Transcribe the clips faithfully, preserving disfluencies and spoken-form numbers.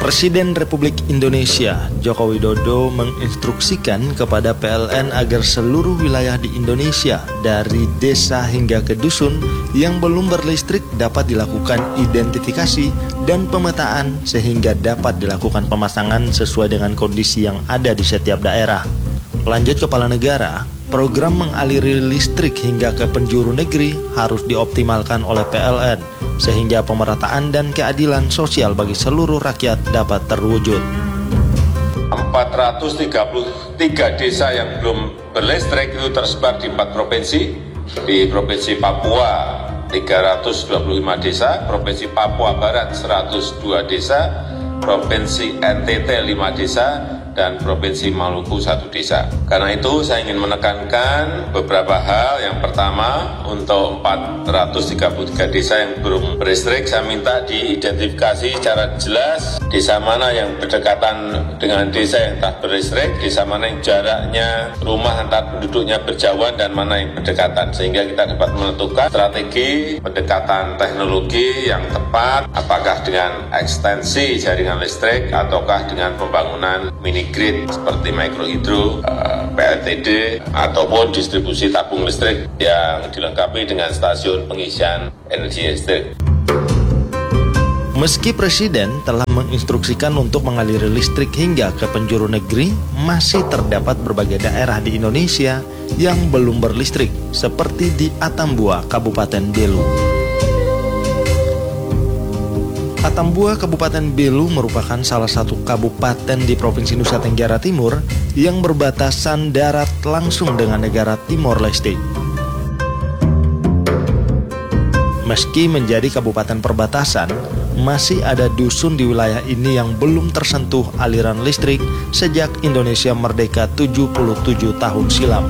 Presiden Republik Indonesia Joko Widodo menginstruksikan kepada P L N agar seluruh wilayah di Indonesia dari desa hingga ke dusun yang belum berlistrik dapat dilakukan identifikasi dan pemetaan sehingga dapat dilakukan pemasangan sesuai dengan kondisi yang ada di setiap daerah. Lanjut Kepala Negara, program mengaliri listrik hingga ke penjuru negeri harus dioptimalkan oleh P L N sehingga pemerataan dan keadilan sosial bagi seluruh rakyat dapat terwujud. empat ratus tiga puluh tiga desa yang belum berlistrik itu tersebar di empat provinsi. Di Provinsi Papua tiga ratus dua puluh lima desa, Provinsi Papua Barat seratus dua desa, Provinsi N T T lima desa, dan Provinsi Maluku satu desa. Karena itu saya ingin menekankan beberapa hal. Yang pertama, untuk empat ratus tiga puluh tiga desa yang belum berlistrik, saya minta diidentifikasi secara jelas desa mana yang berdekatan dengan desa yang tak berlistrik, desa mana yang jaraknya rumah antar penduduknya berjauhan dan mana yang berdekatan, sehingga kita dapat menentukan strategi pendekatan teknologi yang tepat, apakah dengan ekstensi jaringan listrik ataukah dengan pembangunan mini grid seperti mikrohidro, P L T D, ataupun distribusi tabung listrik yang dilengkapi dengan stasiun pengisian energi listrik. Meski Presiden telah menginstruksikan untuk mengaliri listrik hingga ke penjuru negeri, masih terdapat berbagai daerah di Indonesia yang belum berlistrik, seperti di Atambua, Kabupaten Belu. Atambua, Kabupaten Belu merupakan salah satu kabupaten di Provinsi Nusa Tenggara Timur yang berbatasan darat langsung dengan negara Timor Leste. Meski menjadi kabupaten perbatasan, masih ada dusun di wilayah ini yang belum tersentuh aliran listrik sejak Indonesia merdeka tujuh puluh tujuh tahun silam.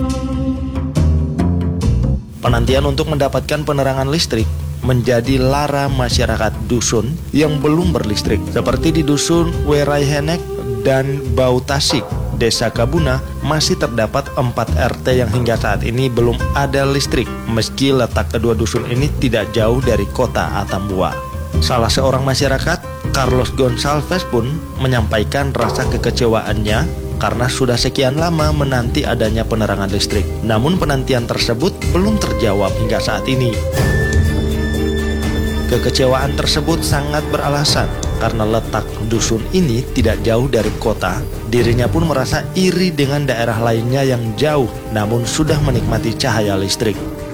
Penantian untuk mendapatkan penerangan listrik menjadi lara masyarakat dusun yang belum berlistrik, seperti di dusun Weraihenek dan Bau Tasik, Desa Kabuna, masih terdapat empat R T yang hingga saat ini belum ada listrik, meski letak kedua dusun ini tidak jauh dari kota Atambua. Salah seorang masyarakat, Carlos Gonsalves, pun menyampaikan rasa kekecewaannya karena sudah sekian lama menanti adanya penerangan listrik. Namun penantian tersebut belum terjawab hingga saat ini. Kekecewaan tersebut sangat beralasan karena letak dusun ini tidak jauh dari kota. Dirinya pun merasa iri dengan daerah lainnya yang jauh namun sudah menikmati cahaya listrik.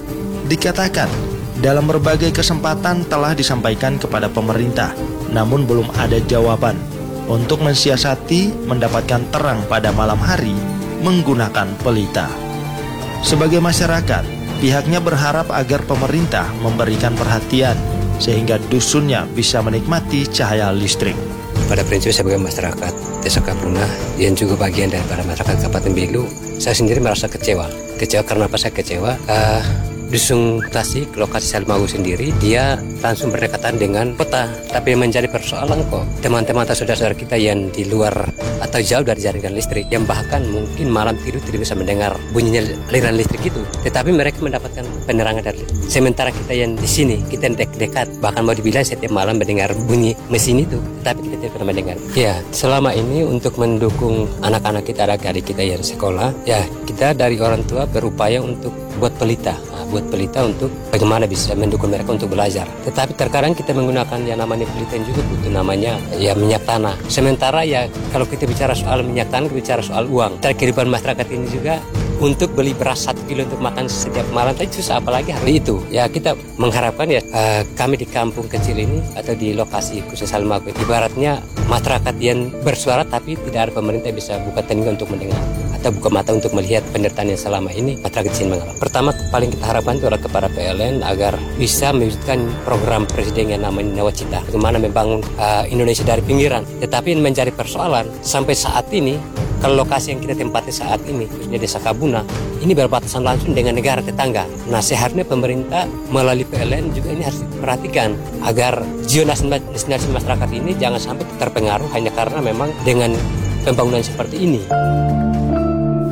Dikatakan, dalam berbagai kesempatan telah disampaikan kepada pemerintah, namun belum ada jawaban. Untuk mensiasati mendapatkan terang pada malam hari menggunakan pelita. Sebagai masyarakat, pihaknya berharap agar pemerintah memberikan perhatian sehingga dusunnya bisa menikmati cahaya listrik. Pada prinsipnya sebagai masyarakat Desa Kabuna yang juga bagian daripada masyarakat Kabupaten Belu, saya sendiri merasa kecewa. Kecewa karena apa saya kecewa? Uh, Dusun Tasik, lokasi Salimagu sendiri, dia langsung berdekatan dengan kota. Tapi yang menjadi persoalan kok, teman-teman atau saudara-saudara kita yang di luar atau jauh dari jaringan listrik, yang bahkan mungkin malam tidur tidak bisa mendengar bunyinya aliran listrik itu. Tetapi mereka mendapatkan penerangan dari listrik. Sementara kita yang di sini, kita yang dekat, bahkan mau dibilang setiap malam mendengar bunyi mesin itu, tetapi kita tidak pernah mendengar. Ya, selama ini untuk mendukung anak-anak kita, adik-adik kita yang sekolah, ya kita dari orang tua berupaya untuk buat pelita. buat pelita untuk bagaimana bisa mendukung mereka untuk belajar. Tetapi terkadang kita menggunakan yang namanya pelita yang juga butuh namanya ya minyak tanah. Sementara ya kalau kita bicara soal minyak tanah, kita bicara soal uang. Kehidupan masyarakat ini juga untuk beli beras satu kilo untuk makan setiap malam tadi susah, apalagi hari itu. Ya kita mengharapkan ya uh, kami di kampung kecil ini atau di lokasi khusus Salimagu, ibaratnya masyarakat yang bersuara tapi tidak ada pemerintah bisa buka telinga untuk mendengar atau buka mata untuk melihat penderitaan yang selama ini masyarakat di sini mengalami. Pertama paling kita harapkan itu adalah kepada P L N agar bisa mewujudkan program presiden yang namanya Nawacita, bagaimana membangun uh, Indonesia dari pinggiran. Tetapi yang menjadi persoalan sampai saat ini, kalau lokasi yang kita tempati saat ini, khususnya Desa Kabuna, ini berbatasan langsung dengan negara tetangga. Nah, seharusnya pemerintah melalui P L N juga ini harus diperhatikan agar jiwa nasionalis masyarakat ini jangan sampai terpengaruh hanya karena memang dengan pembangunan seperti ini.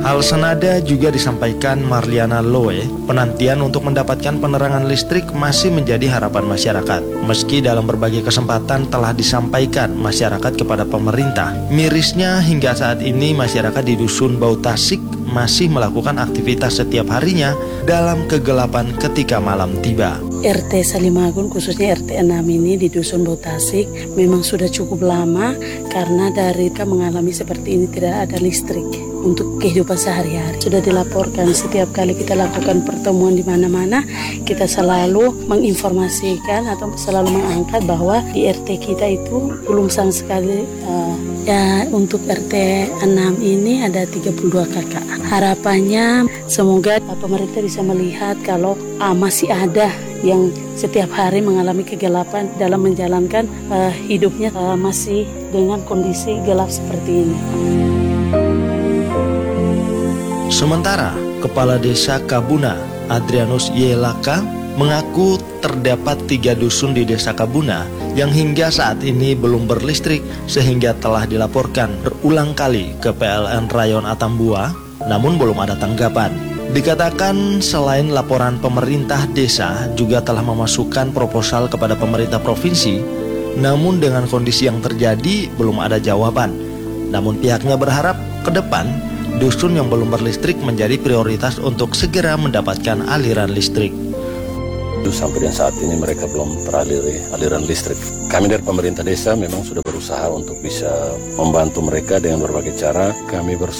Hal senada juga disampaikan Marliana Loe, penantian untuk mendapatkan penerangan listrik masih menjadi harapan masyarakat. Meski dalam berbagai kesempatan telah disampaikan masyarakat kepada pemerintah, mirisnya hingga saat ini masyarakat di Dusun Bau Tasik masih melakukan aktivitas setiap harinya dalam kegelapan ketika malam tiba. R T Salimagun, khususnya R T enam ini di Dusun Bau Tasik memang sudah cukup lama karena dari kita mengalami seperti ini tidak ada listrik untuk kehidupan sehari-hari. Sudah dilaporkan setiap kali kita lakukan pertemuan di mana-mana, kita selalu menginformasikan atau selalu mengangkat bahwa di R T kita itu belum sama sekali. Uh, ya untuk R T enam ini ada tiga puluh dua kakak. Harapannya semoga pemerintah bisa melihat kalau uh, masih ada yang setiap hari mengalami kegelapan dalam menjalankan uh, hidupnya uh, masih dengan kondisi gelap seperti ini. Sementara Kepala Desa Kabuna, Adrianus Yelaka, mengaku terdapat tiga dusun di Desa Kabuna yang hingga saat ini belum berlistrik sehingga telah dilaporkan berulang kali ke P L N Rayon Atambua, namun belum ada tanggapan. Dikatakan selain laporan pemerintah desa juga telah memasukkan proposal kepada pemerintah provinsi, namun dengan kondisi yang terjadi belum ada jawaban. Namun pihaknya berharap ke depan dusun yang belum berlistrik menjadi prioritas untuk segera mendapatkan aliran listrik. Sampai dengan saat ini mereka belum teraliri aliran listrik. Kami dari pemerintah desa memang sudah berusaha untuk bisa membantu mereka dengan berbagai cara. Kami bersama